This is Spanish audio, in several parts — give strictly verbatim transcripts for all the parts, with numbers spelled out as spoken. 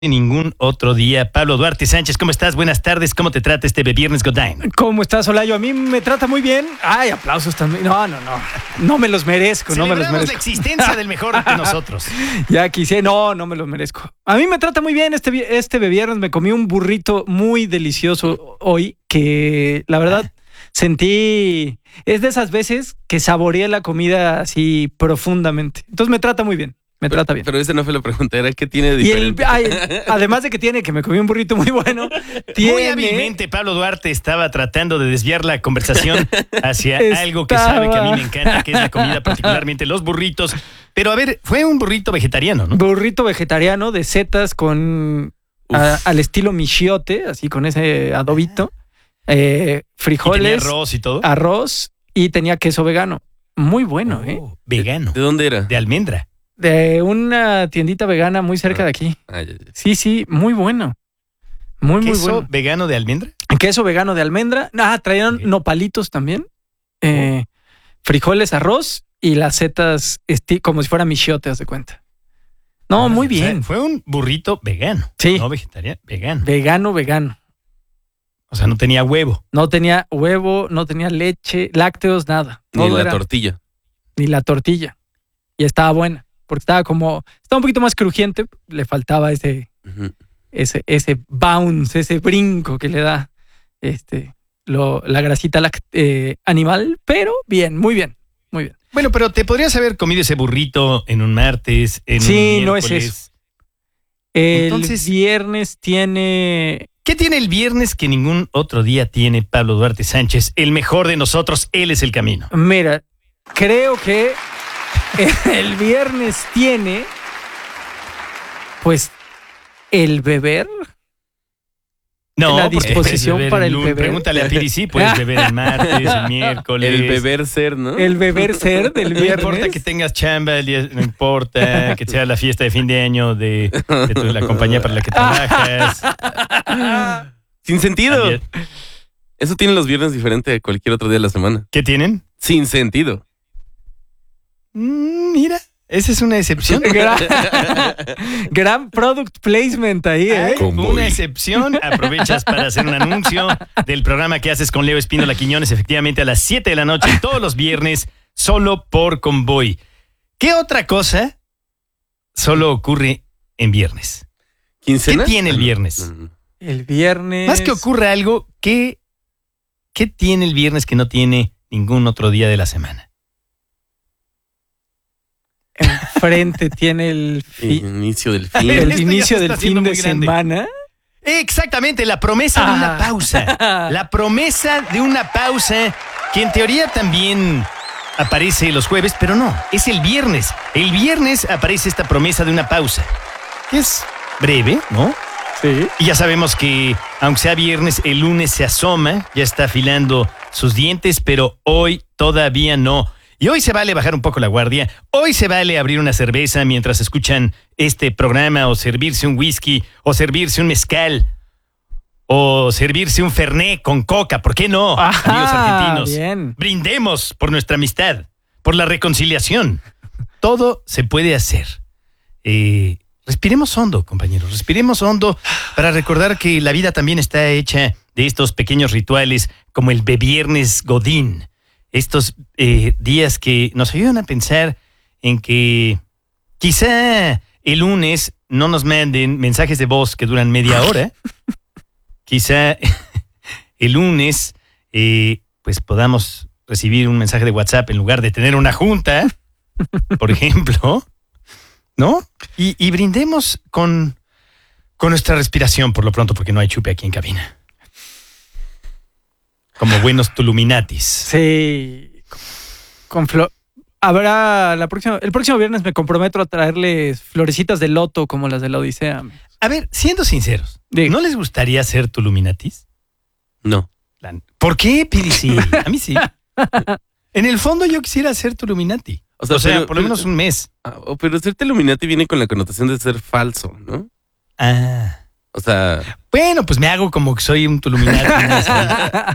Ningún otro día. Pablo Duarte Sánchez, ¿cómo estás? Buenas tardes. ¿Cómo te trata este Viernes Godín? ¿Cómo estás, Olayo? A mí me trata muy bien. Ay, aplausos también. No, no, no. No me los merezco, no me los merezco. la existencia del mejor de nosotros. Ya quise. No, no me los merezco. A mí me trata muy bien este, este viernes. Me comí un burrito muy delicioso hoy que, la verdad, sentí... Es de esas veces que saboreé la comida así profundamente. Entonces me trata muy bien. Me pero, trata bien. Pero esa no fue la pregunta, era ¿qué tiene de y diferente? El, ay, además de que tiene, que me comí un burrito muy bueno, tiene... Muy hábilmente Pablo Duarte estaba tratando de desviar la conversación hacia Estaba... algo que sabe que a mí me encanta, que es la comida, particularmente los burritos. Pero a ver, fue un burrito vegetariano, ¿no? Burrito vegetariano de setas con a, al estilo michiote, así con ese adobito, eh, frijoles, ¿Y tenía arroz y todo? Arroz y tenía queso vegano. Muy bueno, oh, ¿eh? Vegano. ¿De dónde era? De almendra. De una tiendita vegana muy cerca ah. de aquí. Ah, ya, ya. Sí, sí, muy bueno. Muy, muy ¿Queso bueno. vegano de almendra? Queso vegano de almendra. Ah, traían okay. nopalitos también. Eh, oh. Frijoles, arroz y las setas esti- como si fuera michiote, haz de cuenta. No, ah, muy bien. O sea, fue un burrito vegano. Sí. No vegetariano, vegano. Vegano, vegano. O sea, no tenía huevo. No tenía huevo, no tenía leche, lácteos, nada. Ni Todo la era, tortilla. Ni la tortilla. Y estaba buena. Porque estaba como, estaba un poquito más crujiente, le faltaba ese, uh-huh. ese, ese bounce, ese brinco que le da este, lo, la grasita lact, eh, animal, pero bien, muy bien, muy bien. Bueno, pero te podrías haber comido ese burrito en un martes, en sí, un no es eso. El Entonces, viernes tiene... ¿Qué tiene el viernes que ningún otro día tiene Pablo Duarte Sánchez? El mejor de nosotros, él es el camino. Mira, creo que el viernes tiene, pues, el beber. No, la disposición para el beber. Pregúntale a Piri, sí, puedes beber el martes, el miércoles. El beber ser, ¿no? El beber ser del viernes. No importa que tengas chamba, el día, no importa que sea la fiesta de fin de año de, de tu, la compañía para la que trabajas. Sin sentido. También. Eso tienen los viernes diferente a cualquier otro día de la semana. ¿Qué tienen? Sin sentido. Mm, mira. Esa es una excepción. Gran, gran product placement ahí, ¿eh? Como una excepción. Aprovechas para hacer un anuncio del programa que haces con Leo Espínola Quiñones, efectivamente a las siete de la noche, todos los viernes, solo por Convoy. ¿Qué otra cosa solo ocurre en viernes? ¿Quincena? ¿Qué tiene el viernes? El viernes... Más que ocurre algo, ¿qué, ¿qué tiene el viernes que no tiene ningún otro día de la semana? Enfrente tiene el, fi- el inicio del fin. El inicio del fin de semana. Exactamente, la promesa ah. de una pausa. La promesa de una pausa que en teoría también aparece los jueves, pero no, es el viernes. El viernes aparece esta promesa de una pausa, que es breve, ¿no? Sí. Y ya sabemos que, aunque sea viernes, el lunes se asoma, ya está afilando sus dientes, pero hoy todavía no. Y hoy se vale bajar un poco la guardia, hoy se vale abrir una cerveza mientras escuchan este programa, o servirse un whisky, o servirse un mezcal, o servirse un fernet con coca, ¿por qué no? Ajá, amigos argentinos, bien. Brindemos por nuestra amistad, por la reconciliación. Todo se puede hacer. Eh, respiremos hondo, compañeros, respiremos hondo para recordar que la vida también está hecha de estos pequeños rituales como el Viernes Godín. Estos eh, días que nos ayudan a pensar en que quizá el lunes no nos manden mensajes de voz que duran media hora. Quizá el lunes eh, pues podamos recibir un mensaje de WhatsApp en lugar de tener una junta, por ejemplo, ¿no? Y, y brindemos con, con nuestra respiración por lo pronto, porque no hay chupe aquí en cabina. Como buenos tuluminatis. Sí. Con flor. Habrá la próxima, el próximo viernes me comprometo a traerles florecitas de loto como las de la Odisea. A ver, siendo sinceros, Digo. ¿no les gustaría ser tuluminatis? No. ¿Por qué, Piri? Sí, a mí sí. En el fondo yo quisiera ser tuluminati. O sea, o sea pero, por lo menos un mes. Pero ser tuluminati viene con la connotación de ser falso, ¿no? Ah. O sea... Bueno, pues me hago como que soy un Tuluminati. A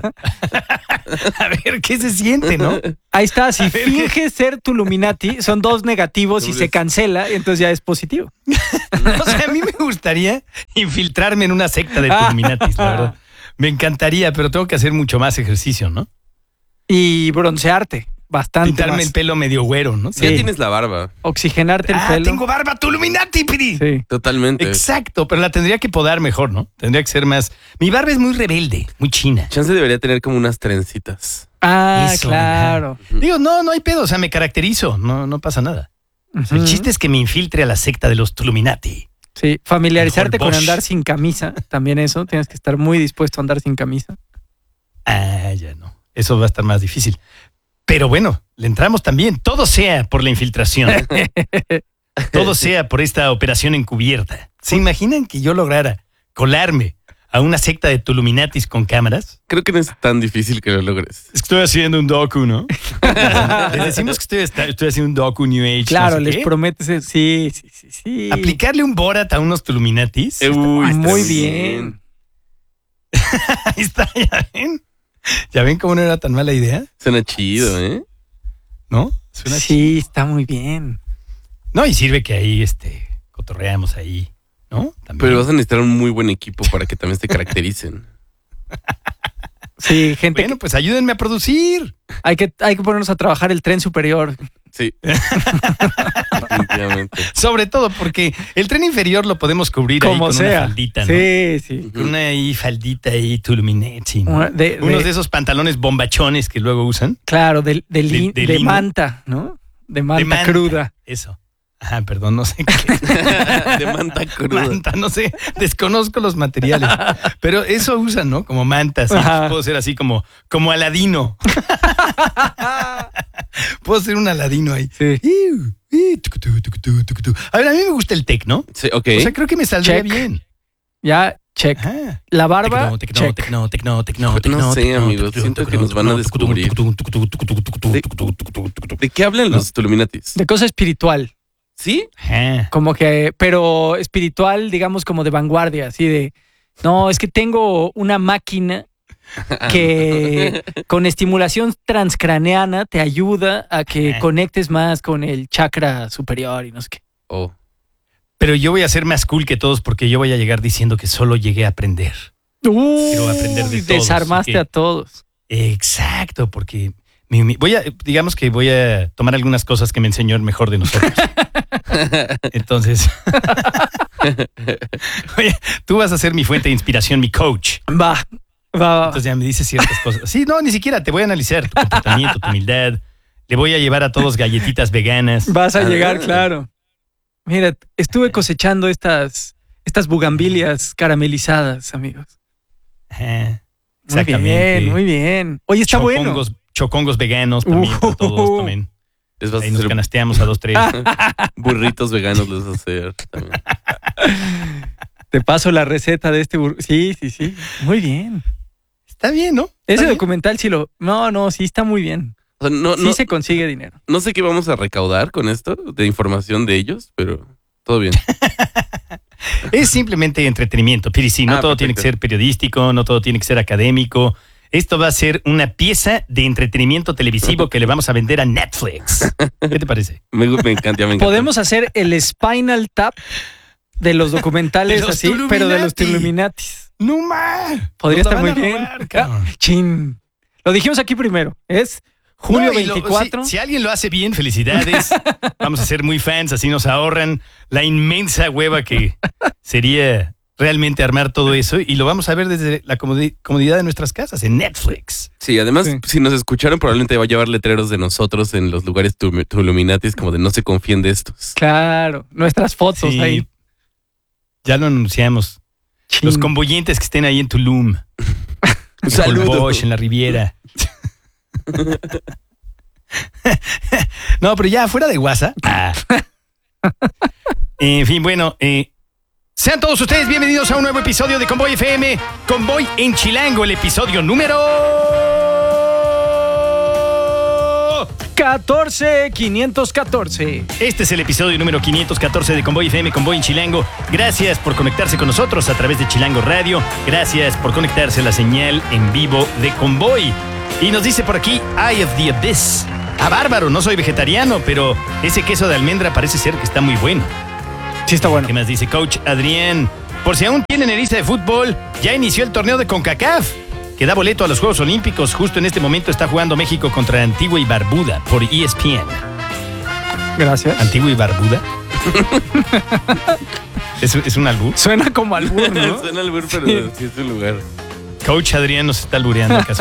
ver, ¿qué se siente, no? Ahí está, si finges ser Tuluminati, son dos negativos y se cancela, entonces ya es positivo. O sea, a mí me gustaría infiltrarme en una secta de Tuluminatis, la verdad. Me encantaría, pero tengo que hacer mucho más ejercicio, ¿no? Y broncearte. Bastante Pintarme más. el pelo medio güero, ¿no? Sí. Ya tienes la barba. Oxigenarte el ah, pelo. tengo barba Tuluminati, Piri. Sí. Totalmente. Exacto, pero la tendría que podar mejor, ¿no? Tendría que ser más... Mi barba es muy rebelde, muy china. Chance debería tener como unas trencitas. Ah, Eso, claro. ajá. Digo, no, no hay pedo, o sea, me caracterizo, no, no pasa nada. O sea, el chiste es que me infiltre a la secta de los Tuluminati. Sí, familiarizarte Mejor con Bosch. andar sin camisa, también eso, tienes que estar muy dispuesto a andar sin camisa. Ah, ya no, eso va a estar más difícil. Pero bueno, le entramos también. Todo sea por la infiltración. Todo sea por esta operación encubierta. ¿Se imaginan que yo lograra colarme a una secta de Tuluminatis con cámaras? Creo que no es tan difícil que lo logres. Es que estoy haciendo un docu, ¿no? Les decimos que estoy, está- estoy haciendo un docu New Age. Claro, no sé les qué. prometes. eso. Sí, sí, sí, sí. Aplicarle un Borat a unos Tuluminatis. Eh, Uy, está Muy bien. Ahí está, ya ven. ¿Ya ven cómo no era tan mala idea? Suena chido, ¿eh? ¿No? Suena Sí, está muy bien. No, y sirve que ahí este, cotorreamos ahí, ¿no? También. Pero vas a necesitar un muy buen equipo para que también te caractericen. Sí, gente, Bueno, pues ayúdenme a producir. que- hay, que, hay que ponernos a trabajar el tren superior. Sí. Definitivamente. Sobre todo porque el tren inferior lo podemos cubrir ahí Como con sea. una faldita, ¿no? Sí, sí. Con una ahí faldita ahí Tuluminati, ¿no? Una- de- Unos de- de esos pantalones bombachones que luego usan. Claro, de, de, li- De- de de lino. manta, ¿no? De manta, De manta. cruda. Eso. Ajá, perdón, no sé qué. De manta cruda. Manta, no sé, desconozco los materiales. Pero eso usan, ¿no? Como mantas. ¿Sí? Ajá. Puedo ser así como, como Aladino. Puedo ser un Aladino ahí. Sí. Iu, iu, tucu, tucu, tucu, tucu, tucu, tucu. A ver, a mí me gusta el tecno. Sí, ok. O sea, creo que me saldría Check. bien. Ya, check. Ajá. La barba, Tecno, tecno, check. tecno, tecno, tecno, No tecno, sé, tecno, amigos, tecno, siento que tecno, nos van a tecno, tucu, descubrir. tucu, tucu, tucu, tucu, tucu, tucu, De- tucu, tucu, tucu, tucu, tucu. ¿De qué hablan los Tuluminatis? De cosa espiritual. ¿Sí? Ajá. Como que, pero espiritual, digamos, como de vanguardia, así de, no, es que tengo una máquina que con estimulación transcraneana te ayuda a que Ajá. conectes más con el chakra superior y no sé qué. Oh. Pero yo voy a ser más cool que todos porque yo voy a llegar diciendo que solo llegué a aprender. Quiero aprender de todos, Desarmaste así que- a todos. Exacto, porque mi- mi- voy a, digamos que voy a tomar algunas cosas que me enseñó el mejor de nosotros. Entonces, oye, tú vas a ser mi fuente de inspiración, mi coach. Va, va, va. Entonces ya me dices ciertas cosas. Sí, no, ni siquiera te voy a analizar tu comportamiento, tu humildad. Le voy a llevar a todos galletitas veganas. Vas a Ah. llegar, claro. Mira, estuve cosechando estas, estas bugambilias caramelizadas, amigos. Ajá, Muy exactamente. bien, muy bien. Oye, está bueno. Chocongos, chocongos veganos también para todos Uh. también. Les vas a Ahí nos hacer canasteamos a dos, tres. burritos veganos, les vas a hacer también. Te paso la receta de este burro. Sí, sí, sí. Muy bien. Está bien, ¿no? Está Ese bien. documental sí lo... No, no, sí está muy bien. O sea, no, Sí no, se consigue dinero. no sé qué vamos a recaudar con esto de información de ellos, pero todo bien. Es simplemente entretenimiento, Piri, sí, no Ah, todo tiene que perfecto. ser periodístico, no todo tiene que ser académico. Esto va a ser una pieza de entretenimiento televisivo que le vamos a vender a Netflix. ¿Qué te parece? Me, me encanta, ya me encanta. Podemos hacer el Spinal Tap de los documentales De los así, pero de los Tuluminati. Tuluminatis. ¡No más! Podría Nos la estar muy van a bien. robar, cabrón. Chin. Lo dijimos aquí primero. Es julio No, y lo- veinticuatro. si, si alguien lo hace bien, felicidades. Vamos a ser muy fans, así nos ahorran la inmensa hueva que sería realmente armar todo eso y lo vamos a ver desde la comodi- comodidad de nuestras casas en Netflix. Sí, además, Sí. si nos escucharon, probablemente va a llevar letreros de nosotros en los lugares tu- Tuluminatis, como de no se confíen de estos. Claro. Nuestras fotos Sí, ahí. ya lo anunciamos. Chin. Los convoyentes que estén ahí en Tulum. Un En saludo. Bosch, en la Riviera. No, pero ya fuera de WhatsApp. Ah. En fin, bueno, eh, sean todos ustedes bienvenidos a un nuevo episodio de Convoy F M. Convoy en Chilango, el episodio número... catorce, quinientos catorce. Este es el episodio número quinientos catorce de Convoy F M, Convoy en Chilango. Gracias por conectarse con nosotros a través de Chilango Radio. Gracias por conectarse a la señal en vivo de Convoy. Y nos dice por aquí, Eye of the Abyss. Ah, bárbaro, no soy vegetariano, pero ese queso de almendra parece ser que está muy bueno. Sí, está bueno. ¿Qué más dice Coach Adrián? Por si aún tienen eriza de fútbol, ya inició el torneo de CONCACAF, que da boleto a los Juegos Olímpicos. Justo en este momento está jugando México contra Antigua y Barbuda por E S P N. Gracias. Antigua y Barbuda. ¿Es, es un albur? Suena como albur, ¿no? Suena albur, pero sí. sí es un lugar. Coach Adrián nos está albureando, ¿acaso?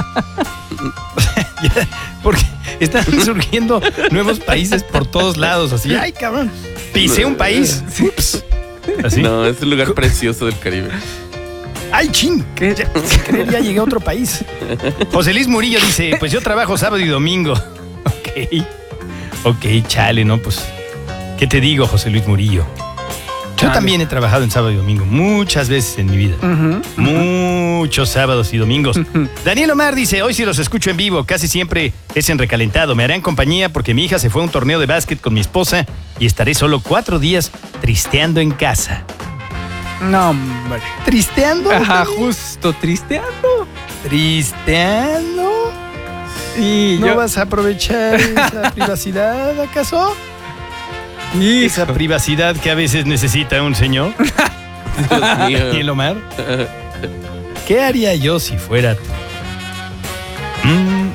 Porque están surgiendo nuevos países por todos lados. Así, ay, cabrón, pisé un país. Ups. Así. No, es un lugar precioso del Caribe. ¡Ay, chin! ¿Qué? Ya, sin creer, ya llegué a otro país. José Luis Murillo dice, pues yo trabajo sábado y domingo. Ok. Ok, chale, ¿no? Pues, ¿qué te digo, José Luis Murillo? Yo chale. También he trabajado en sábado y domingo muchas veces en mi vida. Uh-huh, Muchos uh-huh. sábados y domingos. Uh-huh. Daniel Omar dice, hoy sí los escucho en vivo, casi siempre es en recalentado. Me harán compañía porque mi hija se fue a un torneo de básquet con mi esposa y estaré solo cuatro días tristeando en casa. No, hombre. ¿Tristeando? Ajá, justo, tristeando. ¿Tristeando? Sí, ¿No yo... vas a aprovechar esa privacidad, acaso? Hijo. Esa privacidad que a veces necesita un señor. Daniel Omar. ¿Qué haría yo si fuera tú? Mm.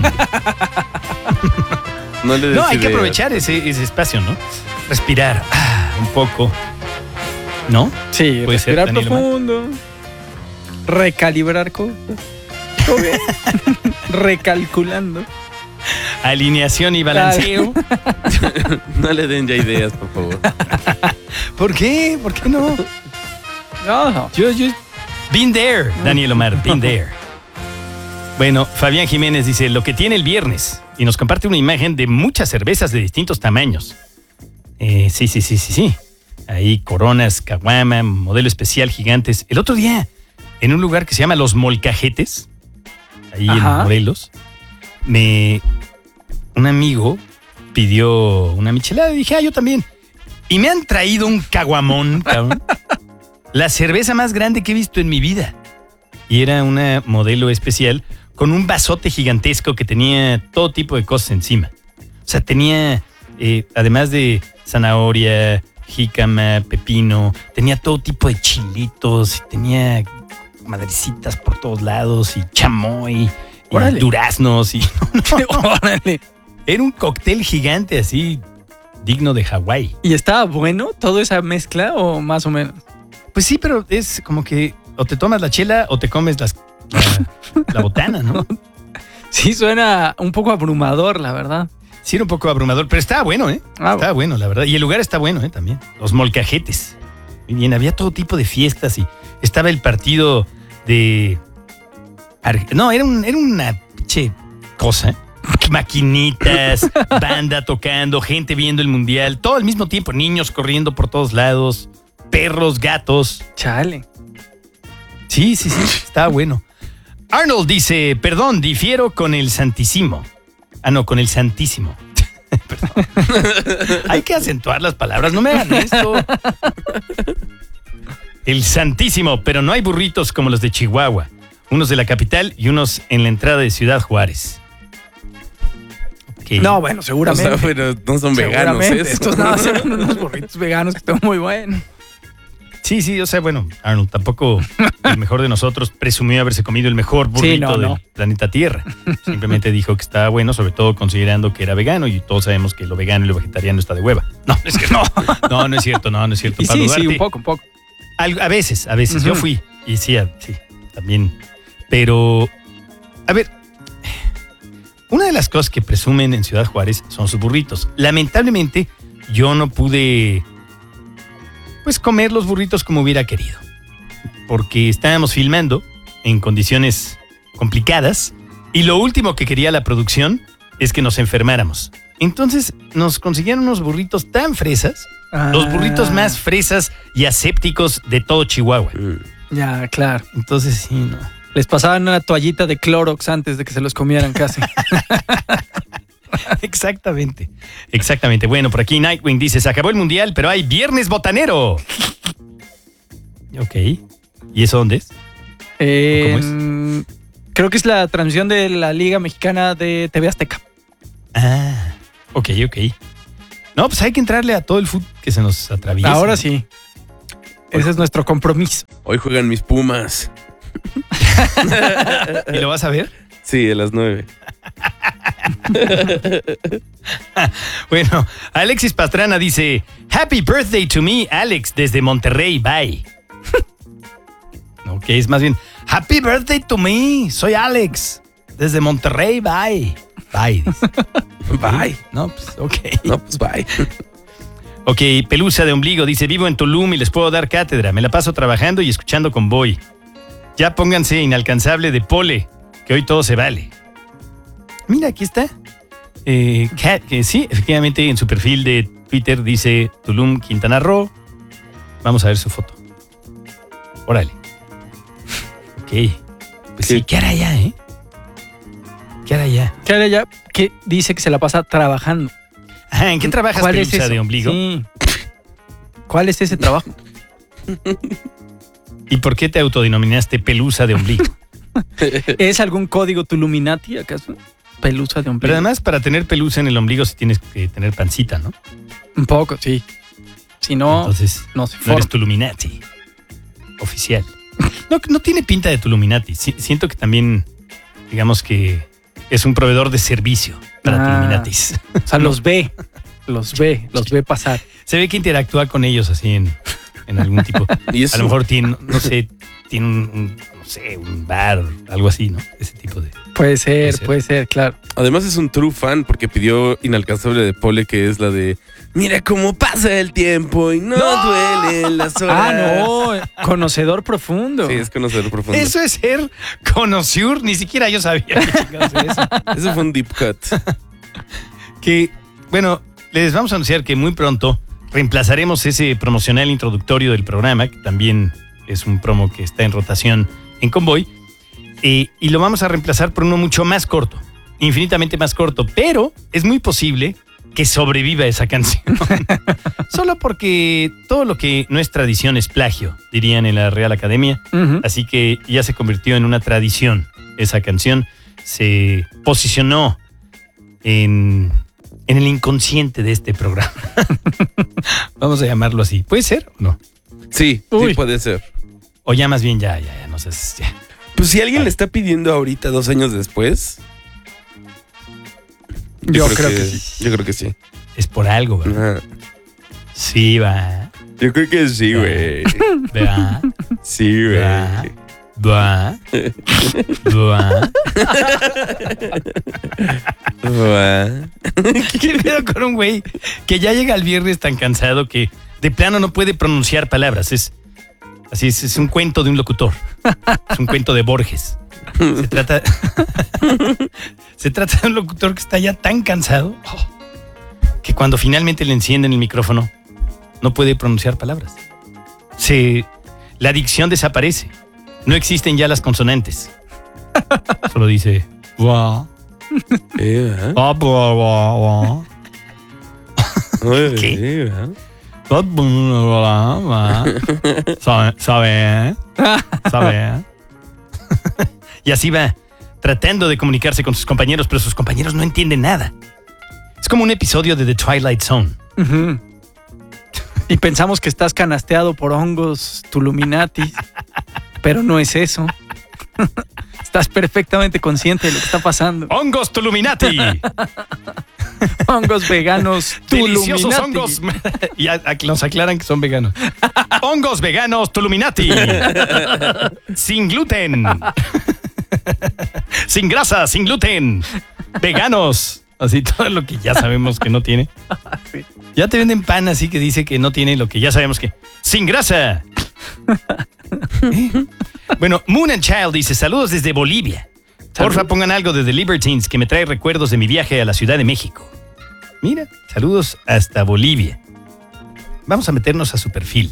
No, le no, hay que aprovechar ese, ese espacio, ¿no? Respirar ah, un poco. ¿No? Sí, ¿puede respirar ser, profundo. Omar? Recalibrar cosas. Todo bien. Recalculando. Alineación y balanceo. No le den ya ideas, por favor. ¿Por qué? ¿Por qué no? No, no. Yo, yo. Been there, Daniel Omar, been there. Bueno, Fabián Jiménez dice, lo que tiene el viernes. Y nos comparte una imagen de muchas cervezas de distintos tamaños. Eh, sí, sí, sí, sí, sí. Ahí, Coronas, Caguama, modelo especial, gigantes. El otro día, en un lugar que se llama Los Molcajetes, ahí Ajá. en Morelos, me, un amigo pidió una michelada y dije, ah, yo también. Y me han traído un caguamón, cabrón. La cerveza más grande que he visto en mi vida. Y era una modelo especial con un vasote gigantesco que tenía todo tipo de cosas encima. O sea, tenía, eh, además de zanahoria, jícama, pepino, tenía todo tipo de chilitos, y tenía madrecitas por todos lados y chamoy, y duraznos y no, no. Órale. Era un cóctel gigante así, digno de Hawái. ¿Y estaba bueno toda esa mezcla o más o menos? Pues sí, pero es como que o te tomas la chela o te comes las, la, la botana, ¿no? Sí, suena un poco abrumador, la verdad. Sí, era un poco abrumador, pero estaba bueno, ¿eh? Ah, estaba bueno, la verdad. Y el lugar está bueno, ¿eh? También. Los Molcajetes. Muy bien, había todo tipo de fiestas y estaba el partido de... No, era, un, era una pinche cosa, ¿eh? Maquinitas, banda tocando, gente viendo el mundial, todo al mismo tiempo, niños corriendo por todos lados, perros, gatos. Chale. Sí, sí, sí, estaba bueno. Arnold dice, perdón, difiero con el Santísimo. Ah, no, con el Santísimo. Perdón. Hay que acentuar las palabras, no me hagan esto. El Santísimo, pero no hay burritos como los de Chihuahua. Unos de la capital y unos en la entrada de Ciudad Juárez. Okay. No, bueno, seguramente. O sea, pero no son veganos esos. Estos nada, son unos burritos veganos que están muy buenos. Sí, sí, o sea, bueno, Arnold tampoco el mejor de nosotros presumió haberse comido el mejor burrito sí, no, del no. planeta Tierra. Simplemente dijo que estaba bueno, sobre todo considerando que era vegano y todos sabemos que lo vegano y lo vegetariano está de hueva. No, es que no. No, no es cierto, no, no es cierto. Y sí, sí, un poco, un poco. A, a veces, a veces. Uh-huh. Yo fui y sí, sí, también. Pero, a ver, una de las cosas que presumen en Ciudad Juárez son sus burritos. Lamentablemente, yo no pude... pues comer los burritos como hubiera querido. Porque estábamos filmando en condiciones complicadas y lo último que quería la producción es que nos enfermáramos. Entonces nos consiguieron unos burritos tan fresas, ah. los burritos más fresas y asépticos de todo Chihuahua. Ya, claro. Entonces sí, no. Les pasaban una toallita de Clorox antes de que se los comieran casi. Exactamente. Exactamente. Bueno, por aquí Nightwing dice, se acabó el mundial, pero hay viernes botanero. Ok. ¿Y eso dónde es? Eh, ¿Cómo es? Creo que es la transmisión de la Liga Mexicana de T V Azteca. Ah, ok, ok. No, pues hay que entrarle a todo el fútbol que se nos atraviesa. Ahora sí. Ese es nuestro compromiso. Hoy juegan mis Pumas. ¿Y lo vas a ver? Sí, a las nueve. Bueno, Alexis Pastrana dice, Happy birthday to me, Alex, desde Monterrey, bye. Ok, es más bien, Happy birthday to me, soy Alex, desde Monterrey, bye. Bye. Bye. No, pues, ok. No, pues bye. Ok, Pelusa de Ombligo dice, vivo en Tulum y les puedo dar cátedra. Me la paso trabajando y escuchando Convoy. Ya pónganse Inalcanzable de Pole, que hoy todo se vale. Mira, aquí está. Eh, Cat, que sí, efectivamente en su perfil de Twitter dice Tulum, Quintana Roo. Vamos a ver su foto. Órale. Ok. Pues sí, ¿qué hará allá, eh? ¿Qué hará allá? ¿Qué hará ella? Que dice que se la pasa trabajando. Ajá, ¿en qué trabajas, ¿Cuál es Pelusa eso? de Ombligo? Sí. ¿Cuál es ese trabajo? ¿Y por qué te autodenominaste Pelusa de Ombligo? ¿Es algún código Tuluminati, acaso? Pelusa de Ombligo. Pero además, para tener pelusa en el ombligo sí tienes que tener pancita, ¿no? Un poco, sí. Si no, Entonces, no se no forma. eres Tuluminati. Oficial. No, no tiene pinta de Tuluminati. Si- siento que también, digamos que es un proveedor de servicio para Ah. Tuluminatis. O sea, los ve. Los ve. Los ve pasar. Se ve que interactúa con ellos así en, en algún tipo. Y eso, A lo mejor tiene, no sé, tiene un, un, no sé, un bar, algo así, ¿no? Ese tipo de... Puede ser, Puede ser. puede ser, claro. además es un true fan porque pidió Inalcanzable de Pole, que es la de mira cómo pasa el tiempo y no, duelen las horas. Ah, no. Conocedor profundo. Sí, es conocer profundo. Eso es ser conociur, ni siquiera yo sabía que chingados era eso. Eso fue un deep cut. Que, bueno, les vamos a anunciar que muy pronto reemplazaremos ese promocional introductorio del programa, que también es un promo que está en rotación en Convoy, eh, y lo vamos a reemplazar por uno mucho más corto, infinitamente más corto, pero es muy posible que sobreviva esa canción. Solo porque todo lo que no es tradición es plagio, dirían en la Real Academia. Ujú. Así que ya se convirtió en una tradición. Esa canción se posicionó en, en el inconsciente de este programa. Vamos a llamarlo así. ¿Puede ser o no? Sí, Uy. sí puede ser. O ya más bien ya, ya, ya, no sé. Ya. Pues si alguien le está pidiendo ahorita, dos años después. Yo creo que sí. Yo creo que sí. Es por algo, ¿verdad? Ajá. Sí, va. Yo creo que sí, güey. Va. Sí, Va. güey. Va. Va. Va. ¿Qué pedo con un güey que ya llega el viernes tan cansado que de plano no puede pronunciar palabras? Es así, es, es un cuento de un locutor. Es un cuento de Borges. Se trata, se trata de un locutor que está ya tan cansado que cuando finalmente le encienden el micrófono no puede pronunciar palabras. Se, la dicción desaparece. No existen ya las consonantes. Solo dice "Wa, Eh, ¿verdad? wa, wa, wa, wa". Oye, ¿Qué? sí, ¿verdad? Sabe, sabe, sabe. Y así va, tratando de comunicarse con sus compañeros, pero sus compañeros no entienden nada. Es como un episodio de The Twilight Zone. Ujú. Y pensamos que estás canasteado por hongos Tuluminati, pero no es eso. Estás perfectamente consciente de lo que está pasando. ¡Hongos Tuluminati! Hongos veganos Tuluminati. Deliciosos hongos. Y a- a- nos aclaran que son veganos. Hongos veganos Tuluminati. Sin gluten. Sin grasa, sin gluten. Veganos. Así todo lo que ya sabemos que no tiene. Ya te venden pan así que dice que no tiene lo que ya sabemos que... ¡Sin grasa! ¿Eh? Bueno, Moon and Child dice, saludos desde Bolivia. Porfa, pongan algo de The Libertines que me trae recuerdos de mi viaje a la Ciudad de México. Mira, saludos hasta Bolivia. Vamos a meternos a su perfil.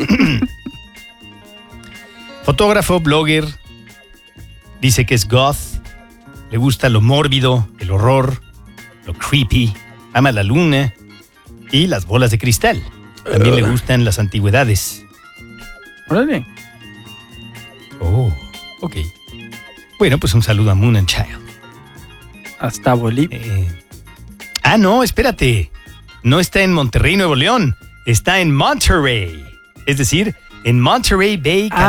Fotógrafo, blogger, dice que es goth, le gusta lo mórbido, el horror, lo creepy, ama la luna y las bolas de cristal. También le gustan las antigüedades. Órale. Oh, ok. Bueno, pues un saludo a Moon and Child. Hasta Bolivia. Eh, ah, no, espérate. No está en Monterrey, Nuevo León. Está en Monterey. Es decir, en Monterey Bay,